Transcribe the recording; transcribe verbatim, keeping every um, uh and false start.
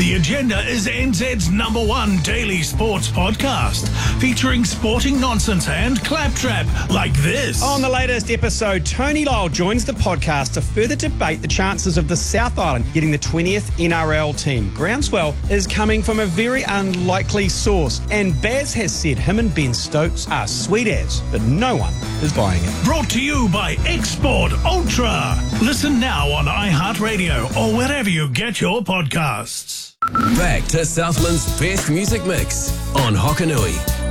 The Agenda is N Z's number one daily sports podcast, featuring sporting nonsense and claptrap like this. On the latest episode, Tony Lyle joins the podcast to further debate the chances of the South Island getting the twentieth N R L team. Groundswell is coming from a very unlikely source, and Baz has said him and Ben Stokes are sweet as, but no one is buying it. Brought to you by Export Ultra. Listen now on iHeartRadio or wherever you get your podcasts. Back to Southland's best music mix on Hokanui.